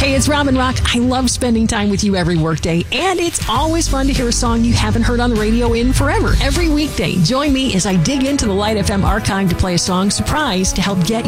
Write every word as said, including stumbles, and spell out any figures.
Hey, it's Robin Rock. I love spending time with you every workday, and it's always fun to hear a song you haven't heard on the radio in forever. Every weekday, join me as I dig into the Light F M archive to play a song surprise to help get